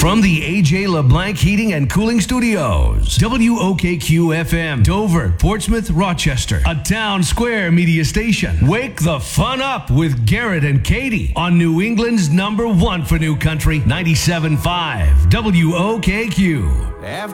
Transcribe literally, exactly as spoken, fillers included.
From the A J LeBlanc Heating and Cooling Studios, W O K Q F M, Dover, Portsmouth, Rochester, a Town Square media station. Wake the fun up with Garrett and Katie on New England's number one for new country, ninety-seven point five W O K Q. After